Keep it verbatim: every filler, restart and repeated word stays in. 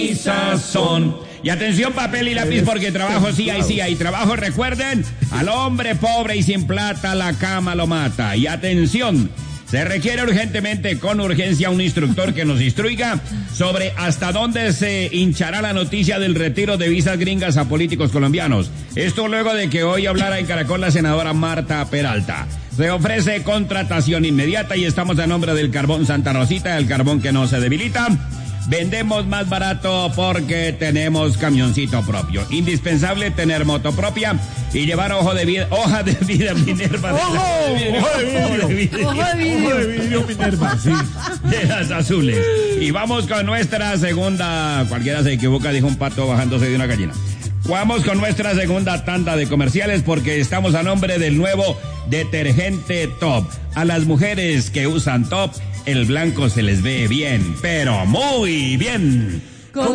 mi sazón. Y atención, papel y lápiz, porque trabajo sí hay, sí hay trabajo. Recuerden, al hombre pobre y sin plata la cama lo mata. Y atención, se requiere urgentemente, con urgencia, un instructor que nos instruiga sobre hasta dónde se hinchará la noticia del retiro de visas gringas a políticos colombianos. Esto luego de que hoy hablara en Caracol la senadora Marta Peralta. Se ofrece contratación inmediata y estamos a nombre del Carbón Santa Rosita, el carbón que no se debilita. Vendemos más barato porque tenemos camioncito propio. Indispensable tener moto propia y llevar ojo de vida, hoja de vida Minerva. ¡Ojo! ¡Ojo de vidrio! ¡Ojo de vidrio! ¡Ojo de vidrio Minerva! Sí. De las azules. Y vamos con nuestra segunda. Cualquiera se equivoca, dijo un pato bajándose de una gallina. Vamos con nuestra segunda tanda de comerciales porque estamos a nombre del nuevo detergente Top. A las mujeres que usan Top, el blanco se les ve bien, pero muy bien.